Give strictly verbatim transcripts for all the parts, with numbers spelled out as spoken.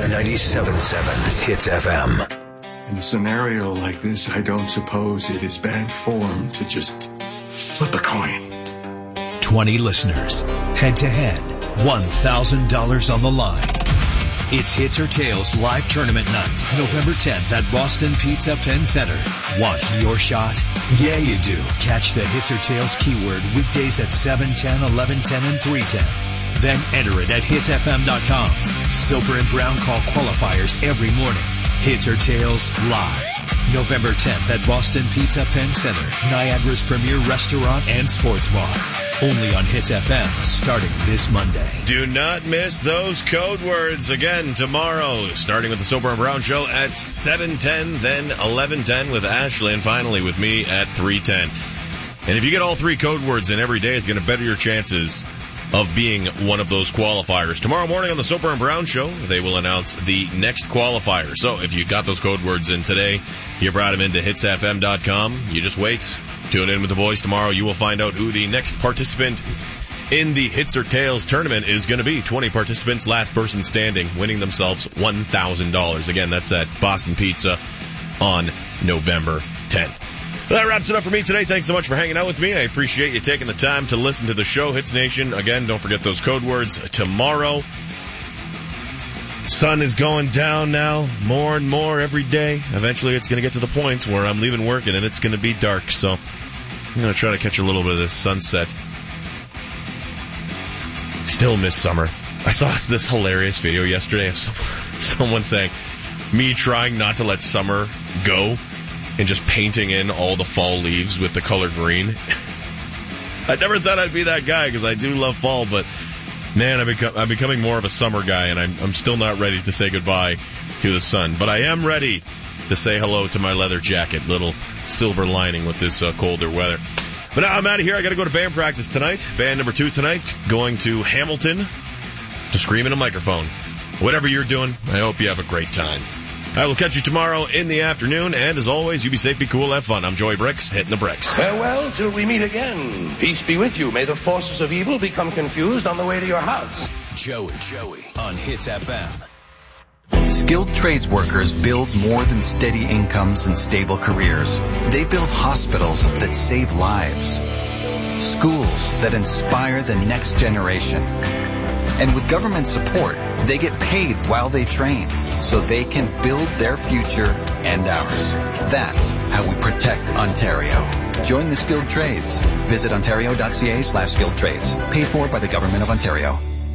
ninety-seven point seven Hits F M. In a scenario like this, I don't suppose it is bad form to just flip a coin. twenty listeners, head-to-head, one thousand dollars on the line. It's Hits or Tails live tournament night, November tenth at Boston Pizza Penn Center. Want your shot? Yeah, you do. Catch the Hits or Tails keyword weekdays at seven, ten, eleven ten, and three ten. Then enter it at hits f m dot com. Soper and Brown call qualifiers every morning. Hits or Tails live. November tenth at Boston Pizza Penn Center, Niagara's premier restaurant and sports bar. Only on Hits F M, starting this Monday. Do not miss those code words again tomorrow, starting with the Soper and Brown Show at seven ten, then eleven ten with Ashley, and finally with me at three ten. And if you get all three code words in every day, it's going to better your chances of being one of those qualifiers. Tomorrow morning on the Soper and Brown Show, they will announce the next qualifier. So if you got those code words in today, you brought them into hits f m dot com. You just wait. Tune in with the boys tomorrow. You will find out who the next participant in the Hits or Tails tournament is going to be. twenty participants, last person standing, winning themselves one thousand dollars. Again, that's at Boston Pizza on November tenth. Well, that wraps it up for me today. Thanks so much for hanging out with me. I appreciate you taking the time to listen to the show. Hits Nation, again, don't forget those code words tomorrow. Sun is going down now, more and more every day. Eventually it's going to get to the point where I'm leaving work and it's going to be dark. So I'm going to try to catch a little bit of this sunset. Still miss summer. I saw this hilarious video yesterday of someone saying, me trying not to let summer go and just painting in all the fall leaves with the color green. I never thought I'd be that guy because I do love fall, but man, I'm, become, I'm becoming more of a summer guy, and I'm, I'm still not ready to say goodbye to the sun. But I am ready to say hello to my leather jacket, little silver lining with this uh, colder weather. But now I'm out of here. I got to go to band practice tonight. Band number two tonight, going to Hamilton to scream in a microphone. Whatever you're doing, I hope you have a great time. I will catch you tomorrow in the afternoon, and as always, you be safe, be cool, have fun. I'm Joey Bricks, hitting the bricks. Farewell till we meet again. Peace be with you. May the forces of evil become confused on the way to your house. Joey, Joey, on Hits F M. Skilled trades workers build more than steady incomes and stable careers. They build hospitals that save lives, schools that inspire the next generation. And with government support, they get paid while they train, so they can build their future and ours. That's how we protect Ontario. Join the skilled trades. Visit ontario.ca slash skilled trades. Paid for by the Government of Ontario.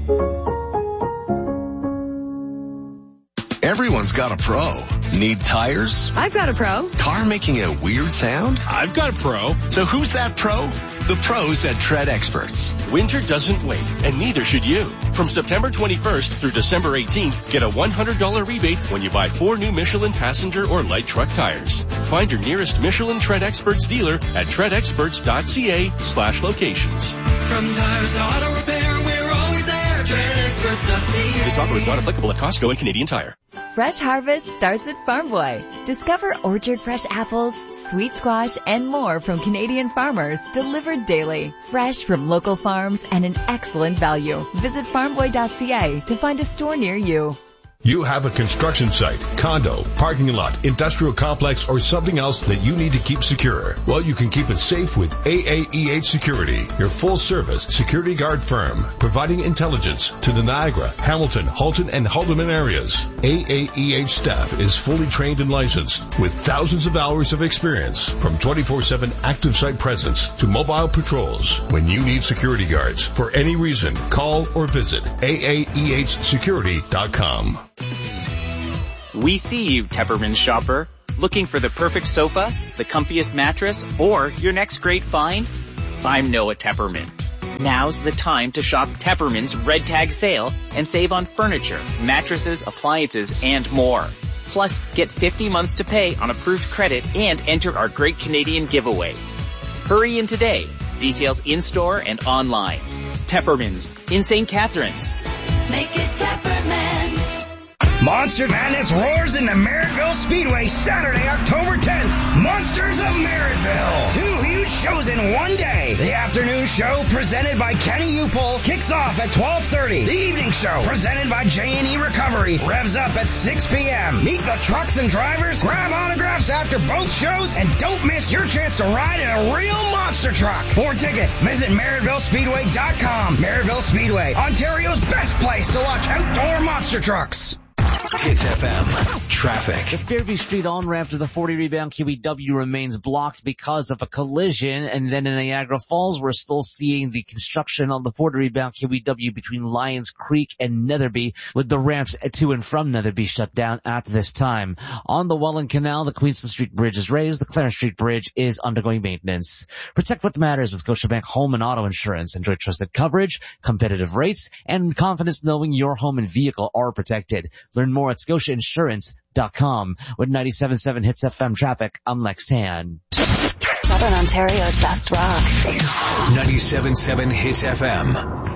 Everyone's got a pro. Need tires? I've got a pro. Car making a weird sound? I've got a pro. So who's that pro? The pros at Tread Experts. Winter doesn't wait, and neither should you. From September twenty-first through December eighteenth, get a one hundred dollars rebate when you buy four new Michelin passenger or light truck tires. Find your nearest Michelin Tread Experts dealer at treadexperts.ca slash locations. From tires to auto repair, we're always there. tread experts dot c a. This offer is not applicable at Costco and Canadian Tire. Fresh harvest starts at Farm Boy. Discover orchard fresh apples, sweet squash, and more from Canadian farmers delivered daily. Fresh from local farms and an excellent value. Visit farm boy dot c a to find a store near you. You have a construction site, condo, parking lot, industrial complex, or something else that you need to keep secure. Well, you can keep it safe with A A E H Security, your full-service security guard firm, providing intelligence to the Niagara, Hamilton, Halton, and Haldeman areas. A A E H staff is fully trained and licensed with thousands of hours of experience, from twenty-four seven active site presence to mobile patrols. When you need security guards for any reason, call or visit A A E H security dot com. We see you, Tepperman shopper. Looking for the perfect sofa, the comfiest mattress, or your next great find? I'm Noah Tepperman. Now's the time to shop Tepperman's Red Tag Sale and save on furniture, mattresses, appliances, and more. Plus, get fifty months to pay on approved credit and enter our Great Canadian Giveaway. Hurry in today. Details in-store and online. Tepperman's in Saint Catharines. Make it Tepperman's. Monster Madness roars into Merrittville Speedway Saturday, October tenth. Monsters of Merrittville. Two huge shows in one day. The afternoon show presented by Kenny Upol kicks off at twelve thirty. The evening show presented by J and E Recovery revs up at six p.m. Meet the trucks and drivers, grab autographs after both shows, and don't miss your chance to ride in a real monster truck. For tickets, visit Merrittville Speedway dot com. Merrittville Speedway, Ontario's best place to watch outdoor monster trucks. Hits F M. Traffic. The Fairview Street on-ramp to the forty rebound Q E W remains blocked because of a collision. And then in Niagara Falls, we're still seeing the construction on the forty rebound Q E W between Lions Creek and Netherby, with the ramps to and from Netherby shut down at this time. On the Welland Canal, the Queenston Street Bridge is raised. The Clarence Street Bridge is undergoing maintenance. Protect what matters with Scotiabank Home and Auto Insurance. Enjoy trusted coverage, competitive rates, and confidence knowing your home and vehicle are protected. Learn more at scotia insurance dot com. With ninety-seven point seven Hits F M traffic, I'm Lex Tan. Southern Ontario's best rock. ninety-seven point seven Hits F M.